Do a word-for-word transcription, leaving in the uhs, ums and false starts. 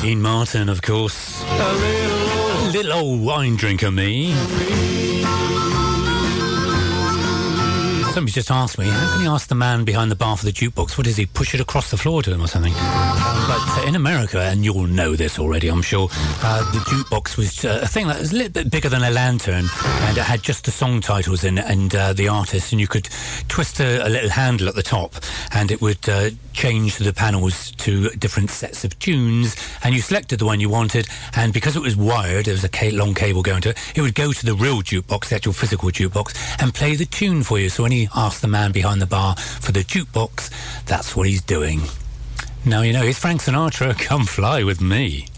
Dean Martin, of course. A little, little old wine drinker me. Somebody just asked me, how can you ask the man behind the bar for the jukebox? What does he, push it across the floor to him or something? But uh, in America, and you'll know this already, I'm sure, uh, the jukebox was uh, a thing that was a little bit bigger than a lantern, and it had just the song titles in it and uh, the artists, and you could twist a, a little handle at the top, and it would uh, change the panels to different sets of tunes, and you selected the one you wanted, and because it was wired, there was a ca- long cable going to it, it would go to the real jukebox, the actual physical jukebox, and play the tune for you. So when you ask the man behind the bar for the jukebox, that's what he's doing. Now you know, it's Frank Sinatra, Come Fly With Me.